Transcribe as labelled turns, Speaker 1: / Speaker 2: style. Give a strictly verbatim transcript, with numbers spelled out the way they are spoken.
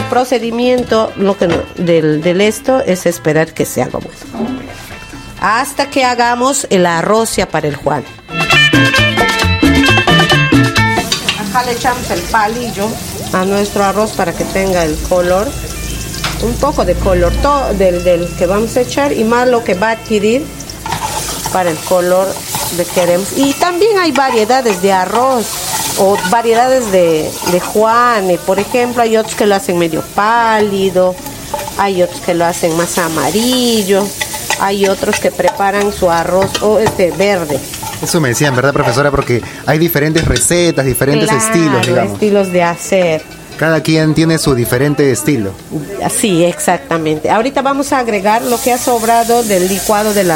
Speaker 1: procedimiento lo que no, del, del esto es esperar que se haga bueno. Hasta que hagamos el arroz ya para el Juan. Acá le echamos el palillo a nuestro arroz para que tenga el color, un poco de color todo del, del que vamos a echar y más lo que va a adquirir para el color de queremos. Y también hay variedades de arroz o variedades de, de Juan. Por ejemplo, hay otros que lo hacen medio pálido, hay otros que lo hacen más amarillo, hay otros que preparan su arroz o este verde.
Speaker 2: Eso me decían, ¿verdad, profesora? Porque hay diferentes recetas, diferentes
Speaker 1: claro,
Speaker 2: estilos, digamos.
Speaker 1: estilos de hacer.
Speaker 2: Cada quien tiene su diferente estilo.
Speaker 1: Sí, exactamente. Ahorita vamos a agregar lo que ha sobrado del licuado de la